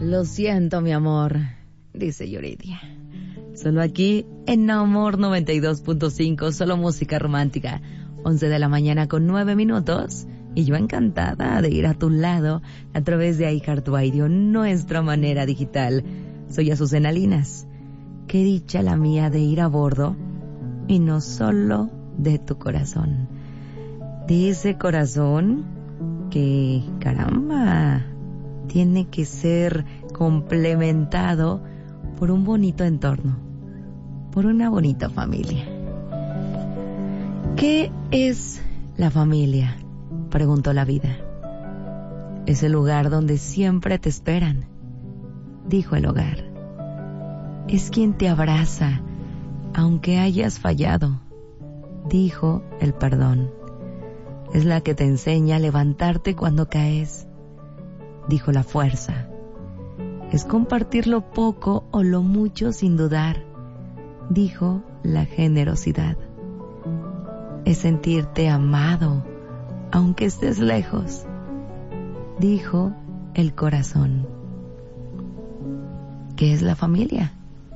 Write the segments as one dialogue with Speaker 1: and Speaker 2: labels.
Speaker 1: Lo siento, mi amor, dice Yuridia. Solo aquí en Amor 92.5, solo música romántica. 11 de la mañana con 9 minutos. Y yo encantada de ir a tu lado a través de iHeartRadio, nuestra manera digital. Soy Azucena Linas. Qué dicha la mía de ir a bordo y no solo de tu corazón. Dice corazón que, caramba, tiene que ser complementado por un bonito entorno, por una bonita familia. ¿Qué es la familia?, preguntó la vida. Es el lugar donde siempre te esperan, dijo el hogar. Es quien te abraza, aunque hayas fallado, dijo el perdón. Es la que te enseña a levantarte cuando caes, dijo la fuerza. Es compartir lo poco o lo mucho sin dudar, dijo la generosidad. Es sentirte amado, aunque estés lejos, dijo el corazón. ¿Qué es la familia?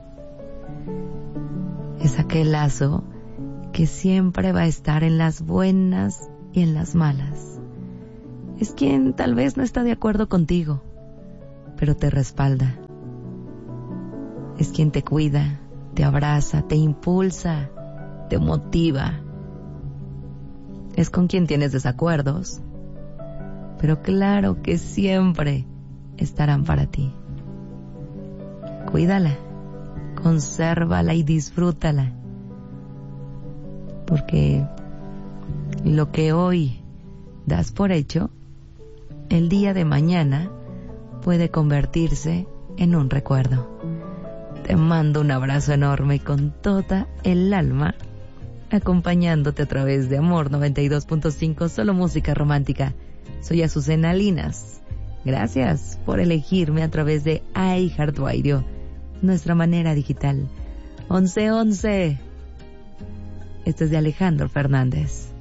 Speaker 1: Es aquel lazo que siempre va a estar en las buenas y en las malas. Es quien tal vez no está de acuerdo contigo, pero te respalda. Es quien te cuida, te abraza, te impulsa, te motiva. Es con quien tienes desacuerdos, pero claro que siempre estarán para ti. Cuídala, consérvala y disfrútala, porque lo que hoy das por hecho, el día de mañana puede convertirse en un recuerdo. Te mando un abrazo enorme con toda el alma, acompañándote a través de Amor 92.5, solo música romántica. Soy Azucena Linas. Gracias por elegirme a través de iHeartRadio, nuestra manera digital. 11:11. Este es de Alejandro Fernández.